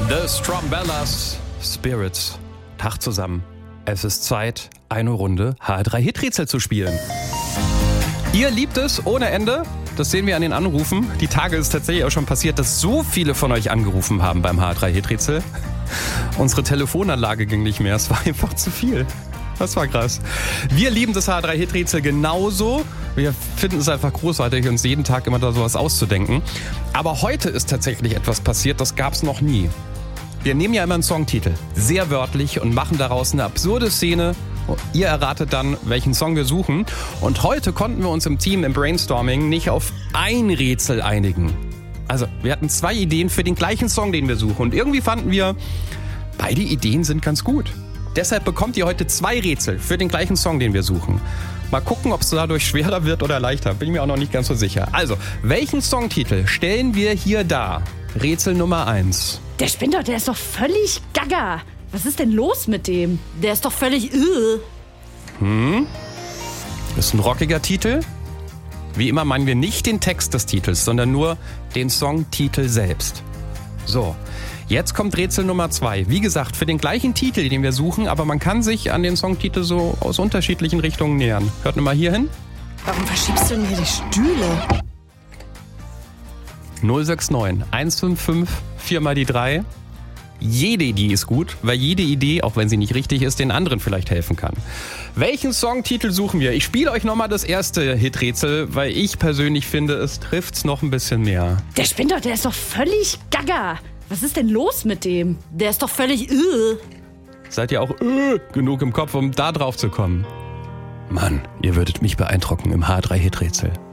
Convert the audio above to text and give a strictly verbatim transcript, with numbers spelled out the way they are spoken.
The Strumbellas Spirits. Tag zusammen. Es ist Zeit, eine Runde H drei Hiträtsel zu spielen. Ihr liebt es ohne Ende. Das sehen wir an den Anrufen. Die Tage ist tatsächlich auch schon passiert, dass so viele von euch angerufen haben beim H drei Hiträtsel. Unsere Telefonanlage ging nicht mehr. Es war einfach zu viel. Das war krass. Wir lieben das H drei Hiträtsel genauso. Wir finden es einfach großartig, uns jeden Tag immer da sowas auszudenken. Aber heute ist tatsächlich etwas passiert, das gab es noch nie. Wir nehmen ja immer einen Songtitel, sehr wörtlich, und machen daraus eine absurde Szene. Ihr erratet dann, welchen Song wir suchen. Und heute konnten wir uns im Team im Brainstorming nicht auf ein Rätsel einigen. Also, wir hatten zwei Ideen für den gleichen Song, den wir suchen. Und irgendwie fanden wir, beide Ideen sind ganz gut. Deshalb bekommt ihr heute zwei Rätsel für den gleichen Song, den wir suchen. Mal gucken, ob es dadurch schwerer wird oder leichter. Bin ich mir auch noch nicht ganz so sicher. Also, welchen Songtitel stellen wir hier dar? Rätsel Nummer eins. Der spinnt doch, der ist doch völlig gaga. Was ist denn los mit dem? Der ist doch völlig irr. Hm? Ist ein rockiger Titel. Wie immer meinen wir nicht den Text des Titels, sondern nur den Songtitel selbst. So, jetzt kommt Rätsel Nummer zwei. Wie gesagt, für den gleichen Titel, den wir suchen, aber man kann sich an den Songtitel so aus unterschiedlichen Richtungen nähern. Hört mal hier hin. Warum verschiebst du denn hier die Stühle? null sechs neun eins fünf fünf vier mal die drei. Jede Idee ist gut, weil jede Idee, auch wenn sie nicht richtig ist, den anderen vielleicht helfen kann. Welchen Songtitel suchen wir? Ich spiele euch nochmal das erste Hiträtsel, weil ich persönlich finde, es trifft's noch ein bisschen mehr. Der spinnt doch, der ist doch völlig gaga. Was ist denn los mit dem? Der ist doch völlig irr. Seid ihr auch äh, genug im Kopf, um da drauf zu kommen? Mann, ihr würdet mich beeindrucken im H drei Hiträtsel.